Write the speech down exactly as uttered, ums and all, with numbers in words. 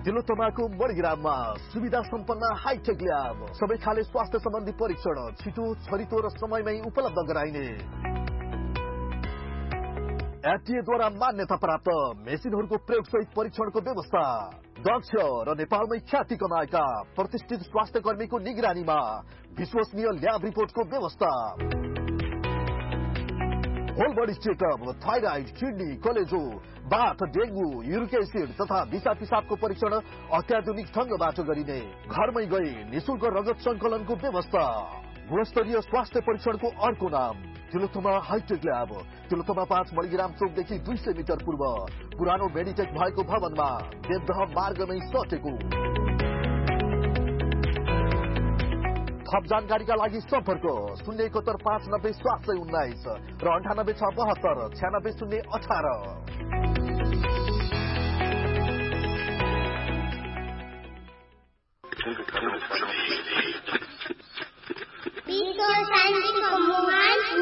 तिलोत्तमाको मणिग्राममा सुविधा सम्पन्न hi tech lab, सबै खाले स्वास्थ्य सम्बन्धी परीक्षण छिटो, छरितो र समयमै उपलब्ध गराइने। एफडीएद्वारा मान्यता प्राप्त मेसिनहरूको प्रयोगसहित परीक्षणको व्यवस्था। दक्ष र नेपालमै ख्याति कमाएका प्रतिष्ठित स्वास्थ्य कर्मीको निगरानीमा विश्वसनीय ल्याब रिपोर्टको व्यवस्था। Whole body checkup, thyroid, kidney, कलेजो, बाथ, डेंगू, यूरिक एसिड तथा दिशा पिसाबको परीक्षण अत्याधुनिक ढंगबाट गरिने। घरमै गई निशुल्क रगत संकलनको व्यवस्था। गुणस्तरीय स्वास्थ्य परीक्षणको अर्को नाम तिलोत्तमा हाईटेक ल्याब। तिलोत्तमा पाँच मणिग्राम चोकदेखि दुई सय मिटर पूर्व पुरानो मेडिटेक भएको भवनमा देवदह मार्गमै सटेको। थप जानकारीका लागि सम्पर्क शून्य एकहत्तर पाँच नब्बे सात सय उन्नाइस र अन्ठानब्बे छ बहत्तर छ्यानब्बे शून्य अठार। People standing